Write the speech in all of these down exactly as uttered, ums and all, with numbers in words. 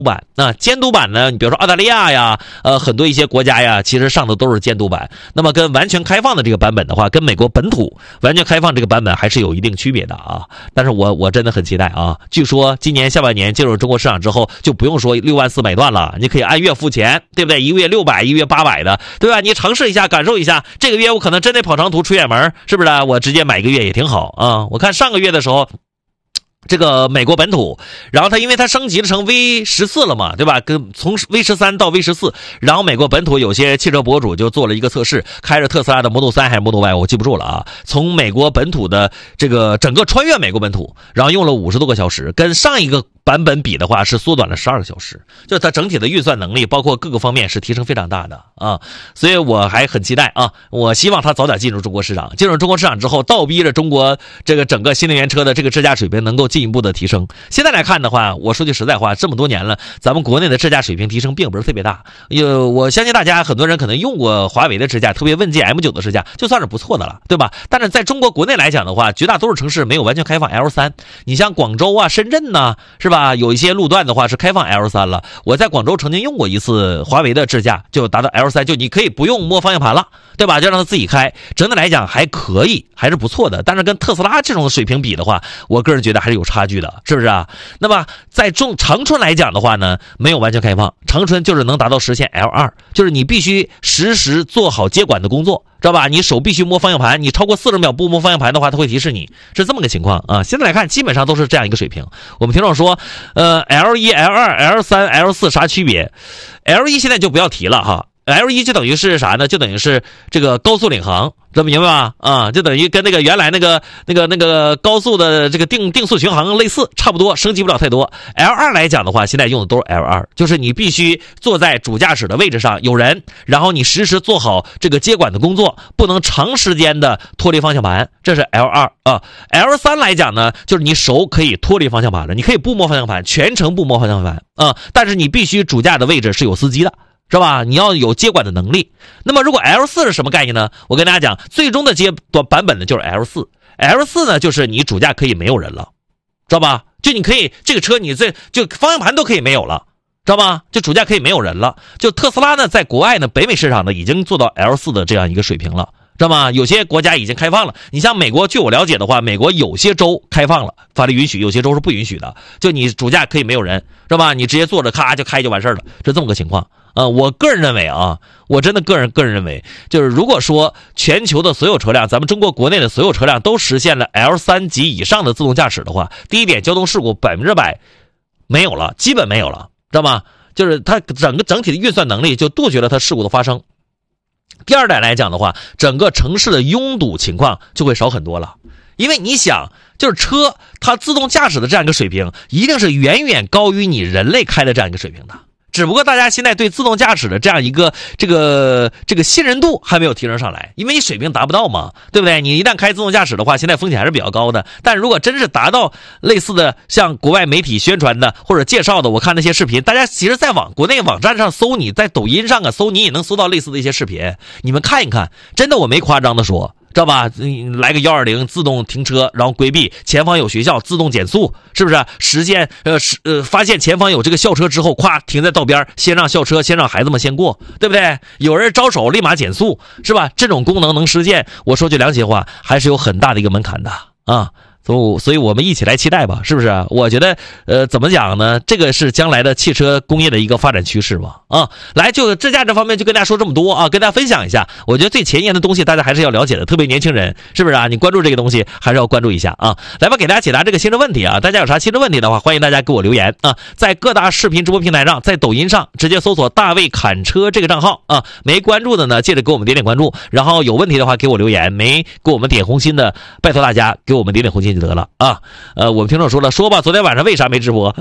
版啊，监督版呢，你比如说澳大利亚呀，呃，很多一些国家呀，其实上的都是监督版。那么跟完全开放的这个版本的话，跟美国本土完全开放这个版本还是有一定区别的啊。但是我我真的很期待啊！据说今年下半年进入中国市场之后，就不用说六万四买断了，你可以按月付钱，对不对？一个月六百，一个月八百的，对吧？你尝试一下，感受一下，这个月我可能真得跑长途出远门，是不是？我直接买一个月也挺好啊。我看上个月的时候。这个美国本土，然后它因为它升级了成 V 十四 了嘛，对吧？跟从 V 十三 到 V 十四，然后美国本土有些汽车博主就做了一个测试，开着特斯拉的 Model 三还是 Model Y， 我记不住了啊。从美国本土的这个整个穿越美国本土，然后用了五十多个小时，跟上一个版本比的话是缩短了十二个小时，就它整体的运算能力包括各个方面是提升非常大的啊，所以我还很期待啊，我希望它早点进入中国市场，进入中国市场之后，倒逼着中国这个整个新能源车的这个智驾水平能够进一步的提升。现在来看的话，我说句实在话，这么多年了，咱们国内的智驾水平提升并不是特别大，有我相信大家很多人可能用过华为的智驾，特别问界 M 九 的智驾就算是不错的了，对吧？但是在中国国内来讲的话，绝大多数城市没有完全开放 L 三， 你像广州啊、深圳呐，是吧？有一些路段的话是开放 L 三 了。我在广州曾经用过一次华为的智驾，就达到 L 三， 就你可以不用摸方向盘了，对吧？就让它自己开，整体来讲还可以，还是不错的。但是跟特斯拉这种水平比的话，我个人觉得还是有差距的，是不是啊？那么在中长春来讲的话呢，没有完全开放，长春就是能达到实现 L 二， 就是你必须实时做好接管的工作，知道吧？你手必须摸方向盘，你超过四十秒不摸方向盘的话，它会提示你，是这么个情况啊。现在来看，基本上都是这样一个水平。我们听众说，呃 ，L 一、L 二、L 三、L 四啥区别 ？L 一现在就不要提了哈。L 一 就等于是啥呢？就等于是这个高速领航，这明白吧？啊，就等于跟那个原来那个那个那个高速的这个定定速巡航类似，差不多，升级不了太多。L 二 来讲的话，现在用的都是 L 二， 就是你必须坐在主驾驶的位置上有人，然后你实时做好这个接管的工作，不能长时间的脱离方向盘，这是 L 二 啊。L 三 来讲呢，就是你手可以脱离方向盘了，你可以不摸方向盘，全程不摸方向盘啊，但是你必须主驾的位置是有司机的。是吧？你要有接管的能力。那么如果 L 四 是什么概念呢？我跟大家讲，最终的接版本呢就是 L 四。L 四 呢就是你主驾可以没有人了，知道吧？就你可以这个车你这就方向盘都可以没有了，知道吧？就主驾可以没有人了。就特斯拉呢，在国外呢，北美市场呢已经做到 L 四 的这样一个水平了。知道吗？有些国家已经开放了。你像美国，据我了解的话，美国有些州开放了，法律允许；有些州是不允许的。就你主驾可以没有人，知道吧？你直接坐着，咔就开就完事儿了，是这么个情况。啊、呃，我个人认为啊，我真的个人个人认为，就是如果说全球的所有车辆，咱们中国国内的所有车辆都实现了 L 三 级以上的自动驾驶的话，第一点，交通事故百分之百没有了，基本没有了，知道吗？就是它整个整体的运算能力就杜绝了它事故的发生。第二点来讲的话，整个城市的拥堵情况就会少很多了，因为你想，就是车它自动驾驶的这样一个水平，一定是远远高于你人类开的这样一个水平的。只不过大家现在对自动驾驶的这样一个这个这个信任度还没有提升上来，因为你水平达不到嘛，对不对？你一旦开自动驾驶的话，现在风险还是比较高的。但如果真是达到类似的像国外媒体宣传的或者介绍的，我看那些视频，大家其实在网国内网站上搜，你在抖音上啊搜，你也能搜到类似的一些视频，你们看一看，真的我没夸张的说。知道吧？来个一二零自动停车，然后规避前方有学校，自动减速，是不是？实现呃呃发现前方有这个校车之后，咵停在道边，先让校车，先让孩子们先过，对不对？有人招手，立马减速，是吧？这种功能能实现，我说句良心话，还是有很大的一个门槛的啊。所以，所以我们一起来期待吧，是不是？我觉得，呃，怎么讲呢？这个是将来的汽车工业的一个发展趋势嘛。啊，来，就智驾这方面就跟大家说这么多啊，跟大家分享一下。我觉得最前沿的东西大家还是要了解的，特别年轻人，是不是啊？你关注这个东西还是要关注一下啊。来吧，给大家解答这个新车问题啊。大家有啥新车问题的话，欢迎大家给我留言啊，在各大视频直播平台上，在抖音上直接搜索大卫侃车这个账号啊。没关注的呢，记得给我们点点关注。然后有问题的话给我留言，没给我们点红心的，拜托大家给我们点点红心就得了啊。呃，我们听众说了，说吧，昨天晚上为啥没直播？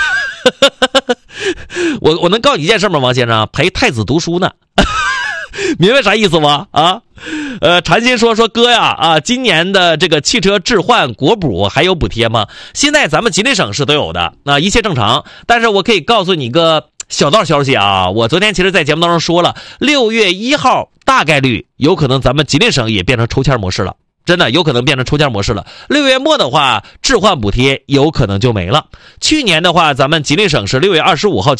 我我能告诉你一件事吗，王先生？陪太子读书呢。明白啥意思吗？啊，呃，禅心说说哥呀，啊，今年的这个汽车置换国补还有补贴吗？现在咱们吉林省是都有的，啊，一切正常。但是我可以告诉你一个小道消息啊，我昨天其实在节目当中说了，六月一号大概率有可能咱们吉林省也变成抽签模式了。 真的有可能变成抽签模式了。六月末的话，置换补贴有可能就没了。去年的话，咱们吉林省是六月二十五号